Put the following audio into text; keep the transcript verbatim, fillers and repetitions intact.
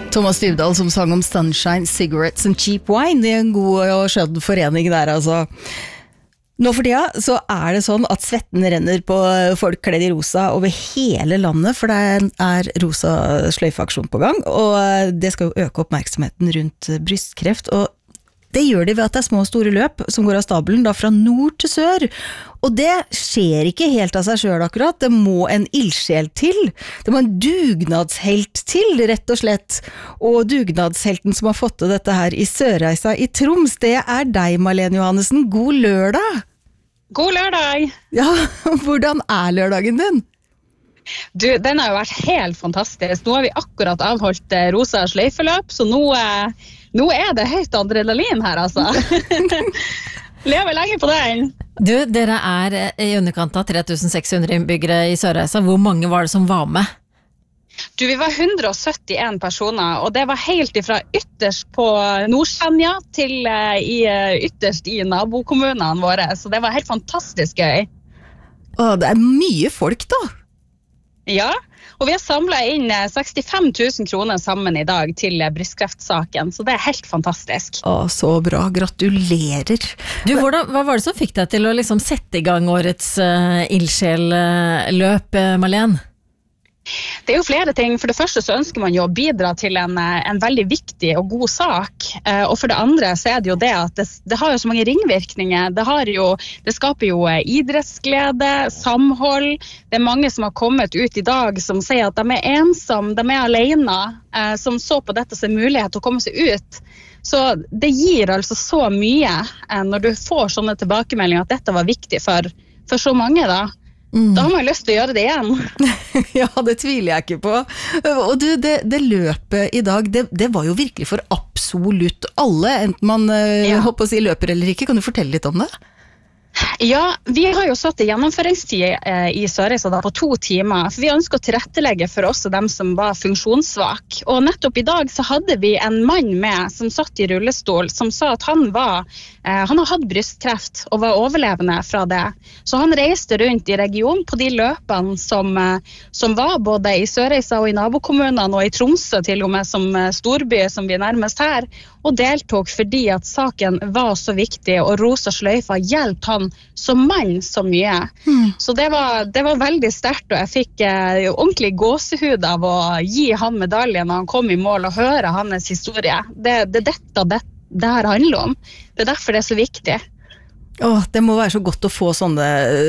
Thomas Dybdahl som sang om Sunshine, Cigarettes and Cheap Wine. Det er en god og skjønn forening der, altså. Nå for tida så er det sånn at svetten renner på folk kledd i rosa over hele landet, for det er rosa sløyfeaksjon på gang, og det skal jo øke oppmerksomheten rundt brystkreft, og det gjør de ved at det er små og store løp som går av stabelen, da fra nord til sør. Og det skjer ikke helt av seg selv akkurat, det må en ildsjel til. Det må en dugnadshelt til, rett og slett. Og dugnadshelten som har fått til dette her i Sørreisa i Troms, det er deg, Malene Johannesen. God lørdag! God lørdag! Ja, hvordan er lørdagen din? Du, den har jo vært helt fantastisk. Nå har vi akkurat avholdt rosa sløyfeløp, så nå, nå er det høyt adrenalin her, altså. Lever lenge på den. Du, dere er i underkant av tre tusen seks hundre innbyggere i Sørreisa. Hvor mange var det som var med? Du, vi var hundre og syttien personer, og det var helt ifra ytterst på Nordsenja til i, ytterst i nabokommunene våre, så det var helt fantastisk gøy. Å, det er mye folk da. Ja, og vi har samlet inn sekstifem tusen kroner sammen i dag til brystkreftsaken, så det er helt fantastisk. Å, så bra. Gratulerer. Du, hvordan, hva var det som fikk deg til å liksom sette i gang årets uh, ildsjelløp, uh, Malene? Det er jo flere ting. For det første så ønsker man jo å bidra til en, en veldig viktig og god sak. Og for det andre så er det jo det at det, det har jo så mange ringvirkninger. Det, har jo, det skaper jo idrettsglede, samhold. Det er mange som har kommet ut i dag som sier at de er ensomme, de er alene, som så på dette som mulighet til å komme seg ut. Så det gir altså så mye når du får sånne tilbakemeldinger at dette var viktig for, for så mange da. Mm. Da har man lyst til å gjøre det igjen. Ja, det tviler jeg ikke på. Og du, det, det løpet i dag, det, det var jo virkelig for absolutt alle, enten man ja. håper å si løper eller ikke. Kan du fortelle litt om det? Ja, vi har jo satt gjennomføringstid eh, i Sørreisa da på to timer, for vi ønsker å tilrettelegge for også dem som var funksjonssvak. Og nettopp i dag så hadde vi en mann med som satt i rullestol, som sa at han var, eh, han har hatt brystkreft og var overlevende fra det. Så han reiste rundt i regionen på de løpene som, eh, som var både i Sørreisa og i nabokommunene og i Tromsø til og med som eh, storby som vi er nærmest her, og deltok fordi at saken var så viktig, og rosa sløyfa hjelpte han som mann så mye. Mm. Så det var, det var veldig sterkt, og jeg fikk eh, ordentlig gåsehud av å gi han medaljen når han kom i mål og høre hans historie. Det er det dette det, det her handler om. Det er derfor det er så viktig. Åh, det må være så godt å få sånne